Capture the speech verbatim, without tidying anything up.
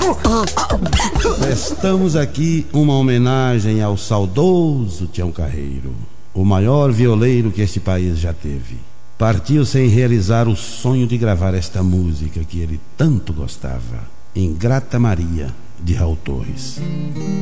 Prestamos aqui uma homenagem ao saudoso Tião Carreiro, o maior violeiro que este país já teve. Partiu sem realizar o sonho de gravar esta música que ele tanto gostava, Ingrata Maria, de Raul Torres.